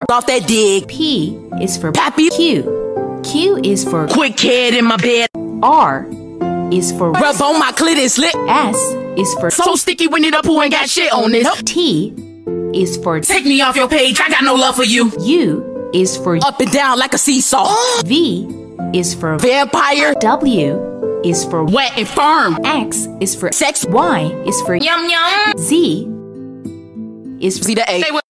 off that dig. P is for Pappy. Q. Q is for Quick kid in my bed. R is for Rub on my clit and slit. S is for So sticky when it up who ain't got shit on this. T is for Take me off your page, I got no love for you. U is for Up and down like a seesaw. V is for Vampire. W is for Wet and firm. X is for Sex. Y is for Yum yum. Z is for See the A.